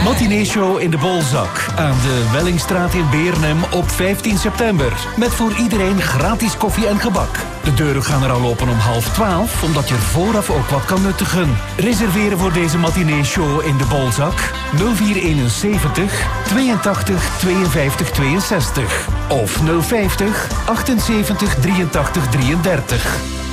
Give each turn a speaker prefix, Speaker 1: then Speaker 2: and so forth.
Speaker 1: Matineeshow in de Bolzak aan de Wellingstraat in Beernem op 15 september. Met voor iedereen gratis koffie en gebak. De deuren gaan er al open om 11:30, omdat je er vooraf ook wat kan nuttigen. Reserveren voor deze matineeshow in de Bolzak 0471 82 52 62 of 050 78 83 33.